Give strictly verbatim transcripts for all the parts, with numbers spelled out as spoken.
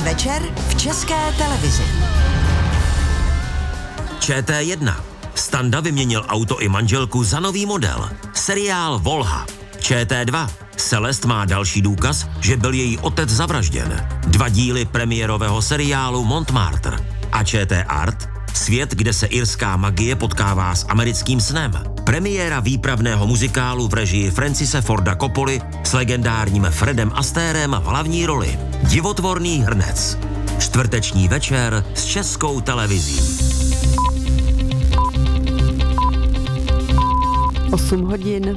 večer v České televizi. Č T jedna. Standa vyměnil auto i manželku za nový model. Seriál Volha. Č T dva. Celest má další důkaz, že byl její otec zavražděn. Dva díly premiérového seriálu Montmartre. A Č T Art. Svět, kde se irská magie potkává s americkým snem. Premiéra výpravného muzikálu v režii Francise Forda Coppoli s legendárním Fredem Astérem v hlavní roli. Divotvorný hrnec. Čtvrteční večer s Českou televizí. osm hodin.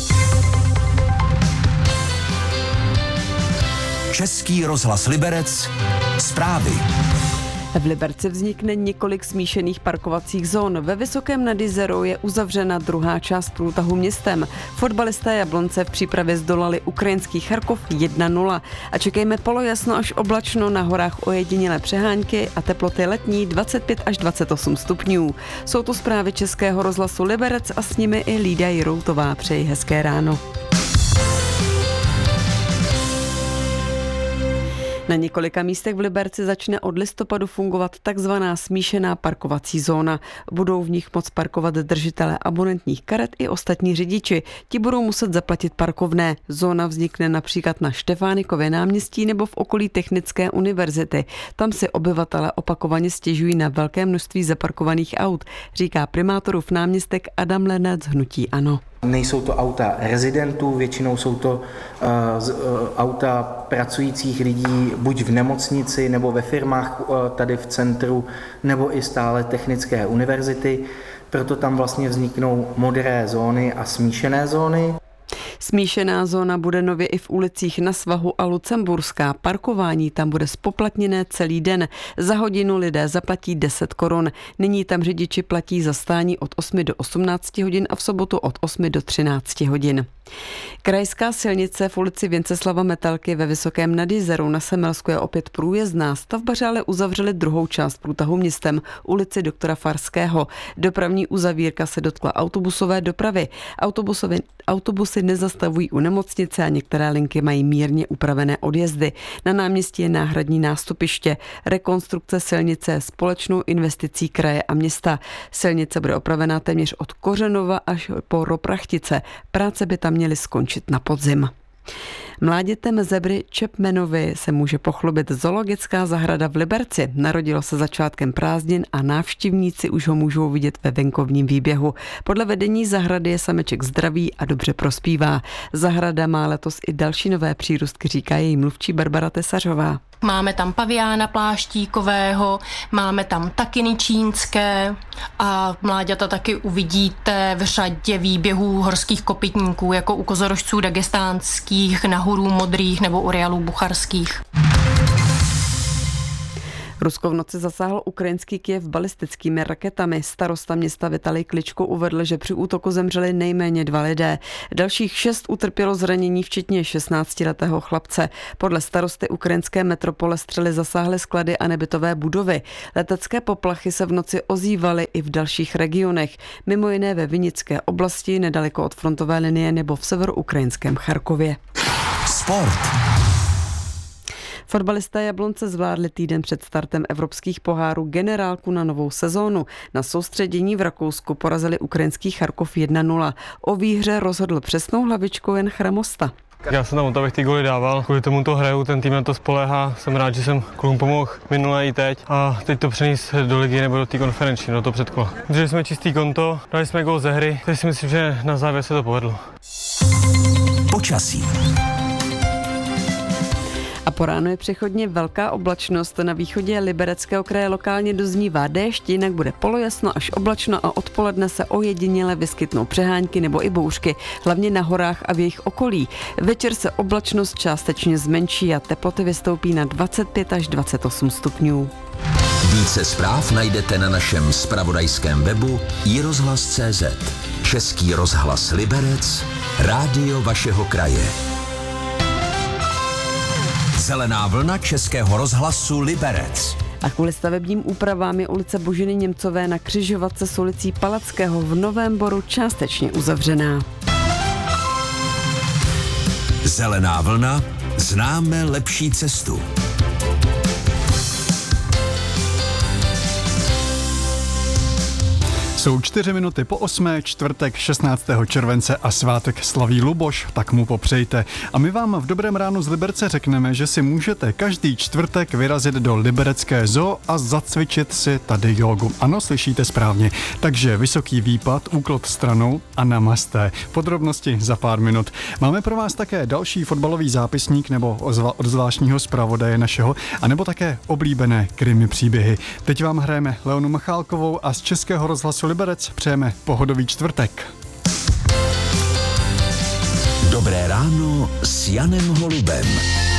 Český rozhlas Liberec. Zprávy. V Liberci vznikne několik smíšených parkovacích zón. Ve Vysokém nad Jizerou je uzavřena druhá část průtahu městem. Fotbalisté Jablonce v přípravě zdolali ukrajinský Charkov jedna nula. A čekejme polojasno až oblačno, na horách ojedinělé přehánky a teploty letní dvacet pět až dvacet osm stupňů. Jsou to zprávy Českého rozhlasu Liberec a s nimi i Lída Jiroutová. Přeji hezké ráno. Na několika místech v Liberci začne od listopadu fungovat takzvaná smíšená parkovací zóna. Budou v nich moc parkovat držitelé abonentních karet i ostatní řidiči. Ti budou muset zaplatit parkovné. Zóna vznikne například na Štefánikově náměstí nebo v okolí Technické univerzity. Tam si obyvatelé opakovaně stěžují na velké množství zaparkovaných aut, říká primátorův náměstek Adam Lenec z hnutí ANO. Nejsou to auta rezidentů, většinou jsou to uh, z, uh, auta pracujících lidí buď v nemocnici nebo ve firmách uh, tady v centru, nebo i stále Technické univerzity. Proto tam vlastně vzniknou modré zóny a smíšené zóny. Smíšená zóna bude nově i v ulicích Na Svahu a Lucemburská. Parkování tam bude zpoplatněné celý den. Za hodinu lidé zaplatí deset korun. Nyní tam řidiči platí za stání od osmi do osmnácti hodin a v sobotu od osmi do třinácti hodin. Krajská silnice v ulici Věnceslava Metelky ve Vysokém nad Jizeru na Semelsku je opět průjezdná. Stavbaři ale uzavřeli druhou část průtahu městem, ulici Doktora Farského. Dopravní uzavírka se dotkla autobusové dopravy. Autobusové, autobusy nezastavují u nemocnice a některé linky mají mírně upravené odjezdy. Na náměstí je náhradní nástupiště. Rekonstrukce silnice je společnou investicí kraje a města. Silnice bude opravená téměř od Kořenova až po Roprachtice. Práce by tam měly skončit na podzim. Mládětem zebry Chapmanovi se může pochlubit zoologická zahrada v Liberci. Narodilo se začátkem prázdnin a návštěvníci už ho můžou vidět ve venkovním výběhu. Podle vedení zahrady je sameček zdravý a dobře prospívá. Zahrada má letos i další nové přírůstky, říká její mluvčí Barbara Tesařová. Máme tam paviána pláštíkového, máme tam takiny čínské a mláďata taky uvidíte v řadě výběhů horských kopytníků, jako u kozorožců dagestánských, nahurů modrých nebo u realů bucharských. Rusko v noci zasáhlo ukrajinský Kyjev balistickými raketami. Starosta města Vitalij Kličko uvedl, že při útoku zemřeli nejméně dva lidé. Dalších šest utrpělo zranění, včetně šestnáctiletého chlapce. Podle starosty ukrajinské metropole střely zasáhly sklady a nebytové budovy. Letecké poplachy se v noci ozývaly i v dalších regionech, mimo jiné ve Vinické oblasti, nedaleko od frontové linie nebo v severoukrajinském Charkově. Sport. Fotbalisté Jablonce zvládli týden před startem evropských pohárů generálku na novou sezónu. Na soustředění v Rakousku porazili ukrajinský Charkov jedna nula. O výhře rozhodl přesnou hlavičkou Jan Chramosta. Já jsem tam o to, abych ty góly dával. Kvůli tomu to hraju, ten tým na to spoléhá. Jsem rád, že jsem klukům pomohl minule i teď. A teď to přenést do ligy nebo do té konferenční, do toho předkola. Drželi jsme čistý konto, dali jsme gól ze hry, takže si myslím, že na závěr se to povedlo. Počasí. A po ránu je přechodně velká oblačnost. Na východě Libereckého kraje lokálně doznívá déšť, jinak bude polojasno až oblačno a odpoledne se ojediněle vyskytnou přehánky nebo i bouřky, hlavně na horách a v jejich okolí. Večer se oblačnost částečně zmenší a teploty vystoupí na dvacet pět až dvacet osm stupňů. Více zpráv najdete na našem zpravodajském webu i rozhlas tečka cé zet. Český rozhlas Liberec, rádio vašeho kraje. Zelená vlna Českého rozhlasu Liberec. A kvůli stavebním úpravám je ulice Boženy Němcové na křižovatce s ulicí Palackého v Novém Boru částečně uzavřená. Zelená vlna, známe lepší cestu. Jsou čtyři minuty po osmé, čtvrtek šestnáctého července a svátek slaví Luboš, tak mu popřejte. A my vám v Dobrém ránu z Liberce řekneme, že si můžete každý čtvrtek vyrazit do liberecké zoo a zacvičit si tady jogu. Ano, slyšíte správně. Takže vysoký výpad, úklon stranou a namaste. Podrobnosti za pár minut. Máme pro vás také další fotbalový zápisník nebo od zvláštního zpravodaje našeho, anebo také oblíbené krimi příběhy. Teď vám hrajeme Leonu Machálkovou a z Českého rozhlasu Liberec přejeme pohodový čtvrtek. Dobré ráno s Janem Holubem.